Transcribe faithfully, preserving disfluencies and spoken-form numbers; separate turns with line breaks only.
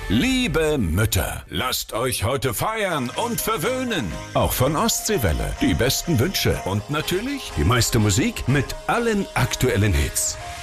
Liebe Mütter, lasst euch heute feiern und verwöhnen. Auch von Ostseewelle. Die besten Wünsche und natürlich die meiste Musik mit allen aktuellen Hits.